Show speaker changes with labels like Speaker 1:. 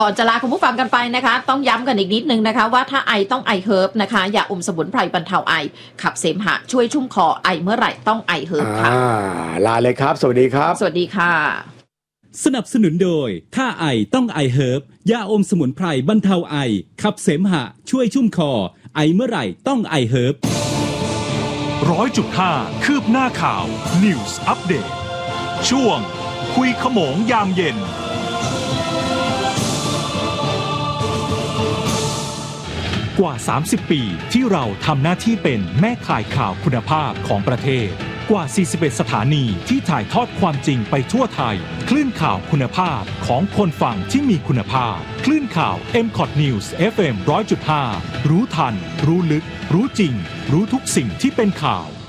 Speaker 1: ก่อนจะลาคุณผู้ฟังกันไปนะคะต้องย้ำกันอีกนิดนึงนะคะว่าถ้าไอต้องไอเฮิร์บนะคะยาอมสมุนไพรบรรเทาไอขับเสมหะช่วยชุ่มคอไอเมื่อไหร่ต้องไอเฮิร์บค่ะ
Speaker 2: ลาเลยครับสวัสดีครับ
Speaker 1: สวัสดีค่ะ
Speaker 3: สนับสนุนโดยถ้าไอต้องไอเฮิร์บยาอมสมุนไพรบรรเทาไอขับเสมหะช่วยชุ่มคอไอเมื่อไหร่ต้องไอเฮิร์บ
Speaker 4: 100.5 คืบหน้าข่าว News Update ช่วงคุยขโมงยามเย็นกว่า30 ปีที่เราทำหน้าที่เป็นแม่ข่ายข่าวคุณภาพของประเทศกว่า41สถานีที่ถ่ายทอดความจริงไปทั่วไทยคลื่นข่าวคุณภาพของคนฟังที่มีคุณภาพคลื่นข่าว MCOT News FM 100.5 รู้ทันรู้ลึกรู้จริงรู้ทุกสิ่งที่เป็นข่าว